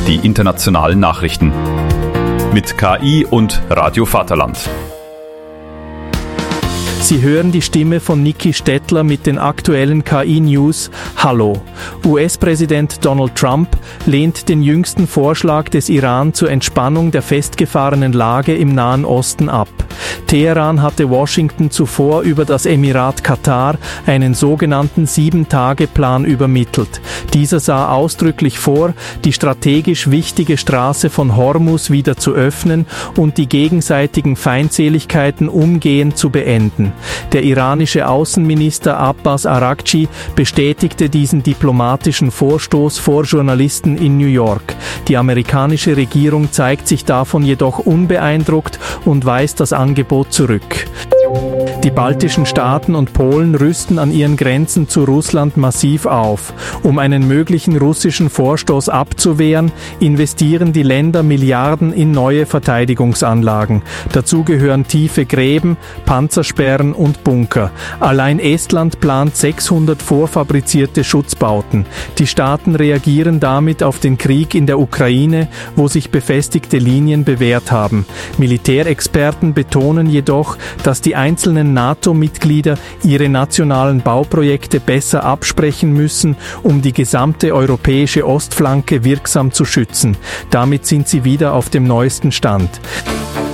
die internationalen Nachrichten. Mit KI und Radio Vaterland. Sie hören die Stimme von Niki Stettler mit den aktuellen KI-News. Hallo. US-Präsident Donald Trump lehnt den jüngsten Vorschlag des Iran zur Entspannung der festgefahrenen Lage im Nahen Osten ab. Teheran hatte Washington zuvor über das Emirat Katar einen sogenannten 7-Tage-Plan übermittelt. Dieser sah ausdrücklich vor, die strategisch wichtige Straße von Hormuz wieder zu öffnen und die gegenseitigen Feindseligkeiten umgehend zu beenden. Der iranische Außenminister Abbas Araghchi bestätigte diesen diplomatischen Vorstoß vor Journalisten in New York. Die amerikanische Regierung zeigt sich davon jedoch unbeeindruckt und weist das Angebot zurück. Die baltischen Staaten und Polen rüsten an ihren Grenzen zu Russland massiv auf. Um einen möglichen russischen Vorstoß abzuwehren, investieren die Länder Milliarden in neue Verteidigungsanlagen. Dazu gehören tiefe Gräben, Panzersperren und Bunker. Allein Estland plant 600 vorfabrizierte Schutzbauten. Die Staaten reagieren damit auf den Krieg in der Ukraine, wo sich befestigte Linien bewährt haben. Militärexperten betonen jedoch, dass die einzelnen NATO-Mitglieder ihre nationalen Bauprojekte besser absprechen müssen, um die gesamte europäische Ostflanke wirksam zu schützen. Damit sind sie wieder auf dem neuesten Stand.